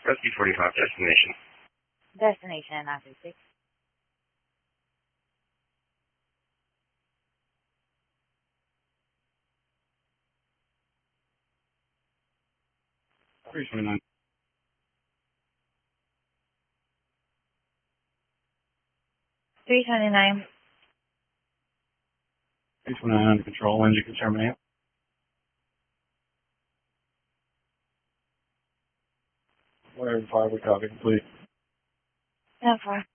Rescue 45, destination. Destination 936. Three 29. 329. 329 under control. When you can terminate. Whatever 5, we copy complete. 10-4.